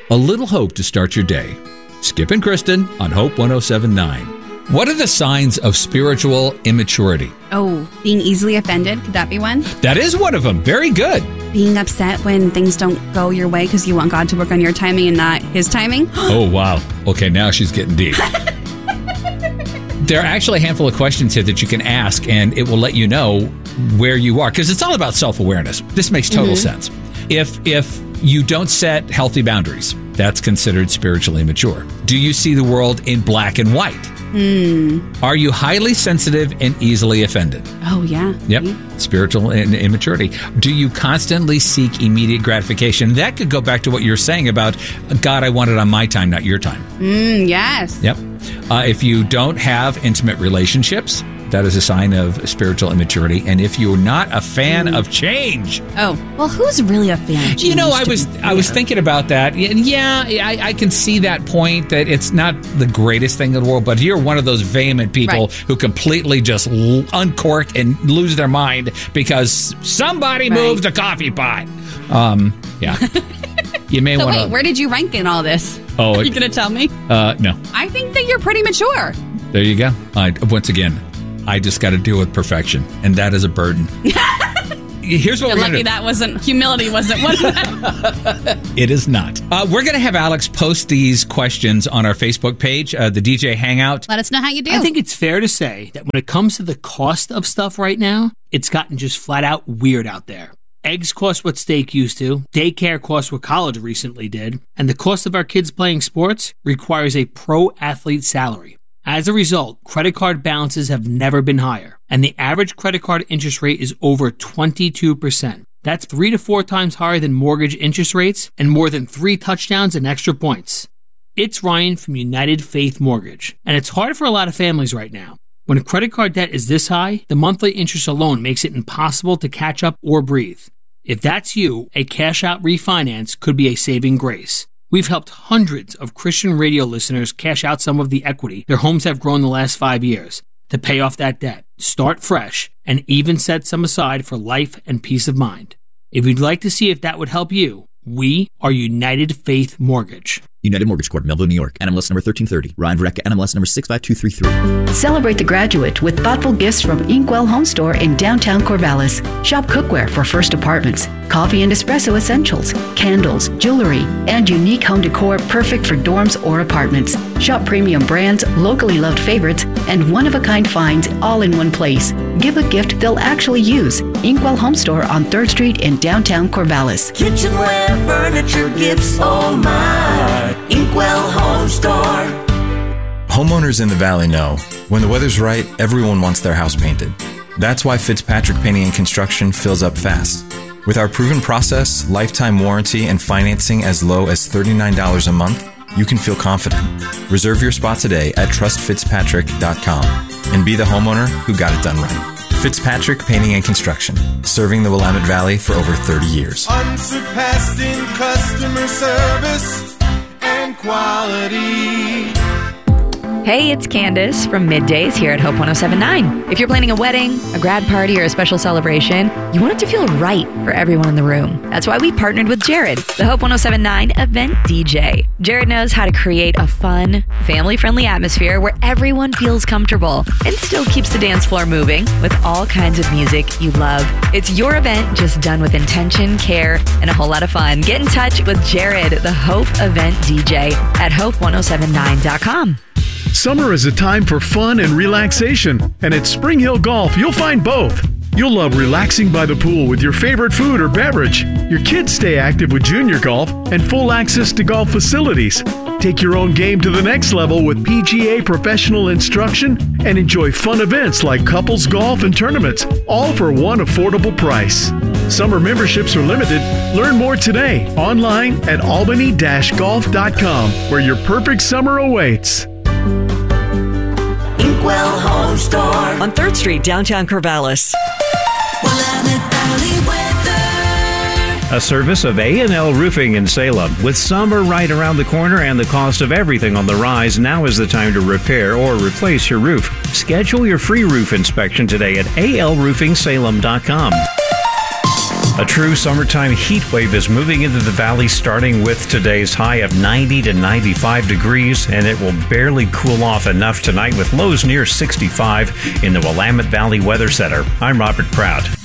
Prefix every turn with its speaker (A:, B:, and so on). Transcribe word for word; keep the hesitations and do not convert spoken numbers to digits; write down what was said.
A: A little hope to start your day. Skip and Kristen on Hope one oh seven point nine. What are the signs of spiritual immaturity?
B: Oh, being easily offended. Could that be one?
A: That is one of them. Very good.
B: Being upset when things don't go your way because you want God to work on your timing and not his timing.
A: Oh, wow. Okay, now she's getting deep. There are actually a handful of questions here that you can ask, and it will let you know where you are, because it's all about self-awareness. This makes total mm-hmm. sense. If if you don't set healthy boundaries, that's considered spiritually immature. Do you see the world in black and white?
B: Mm.
A: Are you highly sensitive and easily offended?
B: Oh, yeah.
A: Yep. Mm-hmm. Spiritual immaturity. Do you constantly seek immediate gratification? That could go back to what you're saying about, God, I want it on my time, not your time.
B: Mm, yes.
A: Yep. Uh, if you don't have intimate relationships, that is a sign of spiritual immaturity. And if you're not a fan mm. of change.
B: Oh, well, who's really a fan of change?
A: You know, I was I was thinking about that. And yeah, I, I can see that point that it's not the greatest thing in the world, but you're one of those vehement people right. who completely just l- uncork and lose their mind because somebody right. moved a coffee pot. Um, yeah. You may
B: so
A: want to.
B: Wait, where did you rank in all this?
A: Oh,
B: Are you going to tell me?
A: Uh, no.
B: I think that you're pretty mature.
A: There you go. Uh, once again, I just got to deal with perfection, and that is a burden. Here's what
B: You're
A: we're
B: lucky
A: gonna
B: that wasn't humility, wasn't one of them.
A: It is not. Uh, we're going to have Alex post these questions on our Facebook page, uh, the D J Hangout.
B: Let us know how you do.
C: I think it's fair to say that when it comes to the cost of stuff right now, it's gotten just flat out weird out there. Eggs cost what steak used to, daycare costs what college recently did, and the cost of our kids playing sports requires a pro athlete salary. As a result, credit card balances have never been higher, and the average credit card interest rate is over twenty-two percent. That's three to four times higher than mortgage interest rates and more than three touchdowns and extra points. It's Ryan from United Faith Mortgage, and it's hard for a lot of families right now. When credit card debt is this high, the monthly interest alone makes it impossible to catch up or breathe. If that's you, a cash-out refinance could be a saving grace. We've helped hundreds of Christian radio listeners cash out some of the equity their homes have grown the last five years to pay off that debt, start fresh, and even set some aside for life and peace of mind. If you'd like to see if that would help you, we are United Faith Mortgage.
D: United Mortgage Corp, Melville, New York. N M L S number thirteen thirty. Ryan Verrecka, N M L S number six five two three three.
E: Celebrate the graduate with thoughtful gifts from Inkwell Home Store in downtown Corvallis. Shop cookware for first apartments, coffee and espresso essentials, candles, jewelry, and unique home decor perfect for dorms or apartments. Shop premium brands, locally loved favorites, and one-of-a-kind finds all in one place. Give a gift they'll actually use. Inkwell Home Store on third Street in downtown Corvallis.
F: Kitchenware, furniture, gifts, oh my. Inkwell Home Store.
G: Homeowners in the Valley know when the weather's right, everyone wants their house painted. That's why Fitzpatrick Painting and Construction fills up fast. With our proven process, lifetime warranty, and financing as low as thirty-nine dollars a month, you can feel confident. Reserve your spot today at trust fitzpatrick dot com and be the homeowner who got it done right. Fitzpatrick Painting and Construction, serving the Willamette Valley for over thirty years.
H: Unsurpassed in customer service and quality.
I: Hey, it's Candace from Middays here at Hope one oh seven point nine. If you're planning a wedding, a grad party, or a special celebration, you want it to feel right for everyone in the room. That's why we partnered with Jared, the Hope one oh seven point nine event D J. Jared knows how to create a fun, family-friendly atmosphere where everyone feels comfortable and still keeps the dance floor moving with all kinds of music you love. It's your event just done with intention, care, and a whole lot of fun. Get in touch with Jared, the Hope event D J at hope one oh seven nine dot com.
J: Summer is a time for fun and relaxation, and at Spring Hill Golf, you'll find both. You'll love relaxing by the pool with your favorite food or beverage. Your kids stay active with junior golf and full access to golf facilities. Take your own game to the next level with P G A professional instruction and enjoy fun events like couples golf and tournaments, all for one affordable price. Summer memberships are limited. Learn more today online at albany dash golf dot com, where your perfect summer awaits.
F: Inkwell Home Store
K: on third Street, downtown Corvallis.
L: A service of A and L Roofing in Salem. With summer right around the corner and the cost of everything on the rise, now is the time to repair or replace your roof. Schedule your free roof inspection today at A L roofing salem dot com. A true summertime heat wave is moving into the valley starting with today's high of ninety to ninety-five degrees, and it will barely cool off enough tonight with lows near sixty-five in the Willamette Valley Weather Center. I'm Robert Prout.